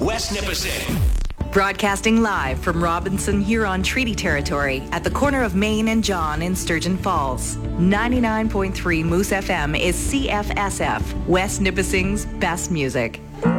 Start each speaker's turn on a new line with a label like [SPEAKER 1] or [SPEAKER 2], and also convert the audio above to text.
[SPEAKER 1] West Nipissing.
[SPEAKER 2] Broadcasting live from Robinson Huron Treaty Territory at the corner of Main and John in Sturgeon Falls. 99.3 Moose FM is CFSF, West Nipissing's best music.